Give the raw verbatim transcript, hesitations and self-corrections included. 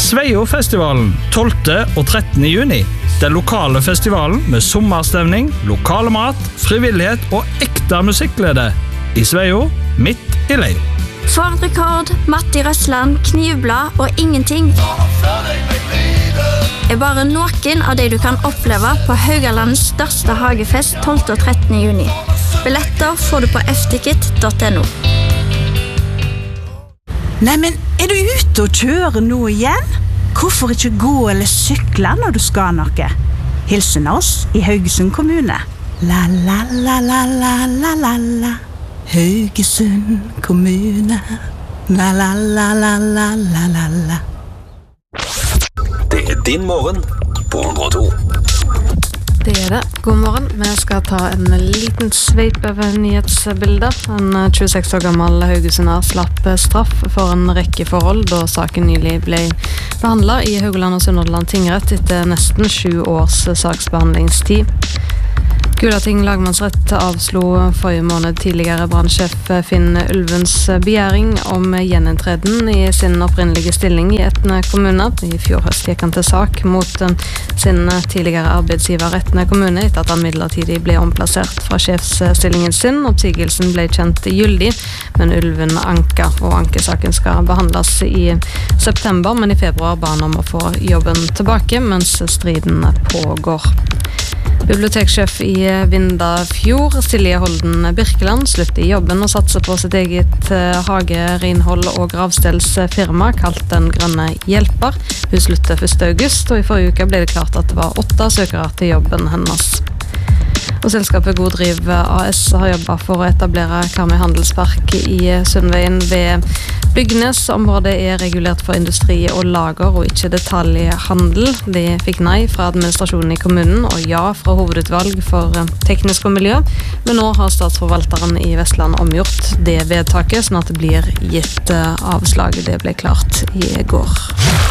Sveio-festivalen tolvte og trettende juni. Den lokale festivalen med sommerstevning, lokale mat, frivillighet og ekte musikkglede. I Sveio, midt i Lei. Ford Rekord, Matti Røsland, Knivblad og Ingenting er bare noen av de du kan oppleve på Haugalandets største hagefest tolvte og trettende juni. Billetter får du på f ticket punktum no. Nei, men er du ute og kjører nå igjen? Hvorfor ikke gå eller sykle når du skal noe? Hilsen oss i Haugesund kommune. La la la la la la la la. Haugesund kommune. La la la la la la la la. Det er din morgen på hundre og to. Det er det. God morgen. Vi skal ta en liten sveip over nyhetsbildet. En tjueseks år gammel haugesunder slapp straff for en rekke forhold da saken nylig ble behandlet i Haugaland og Sunnhordland tingrett etter nesten sju års saksbehandlingstid. Gulating lagmannsrett avslo forrige måned tidligere brannsjef Finn Ulvens begjæring om gjenentreden i sin opprinnelige stilling i Etne kommune. I fjor høst gikk han til sak mot sin tidligere arbeidsgiver Etne kommune etter at han midlertidig ble omplassert fra sjefsstillingen sin. Oppsigelsen ble kjent gyldig, men Ulven anka, og ankesaken skal behandles i september, men i februar ba han om å få jobben tilbake mens striden pågår. Biblioteksjef i Vindafjord, Silje Holden Birkeland, slutter i jobben og satser på sitt eget hage, renhold og gravstellsfirma kalt Den Grønne Hjelper. Hun slutter første august, og i forrige uke ble det klart at det var åtte søkere til jobben hennes. Og selskapet God Driv A S har jobbet for å etablere Karmøy Handelspark i Sundveien ved Bygnes. Området er regulert for industri og lager og ikke detaljhandel. De fikk nei fra administrasjonen i kommunen og ja fra hovedutvalg for teknisk og miljø. Men nå har statsforvalteren i Vestland omgjort det vedtaket, sånn at det blir gitt avslag. Det ble klart i går.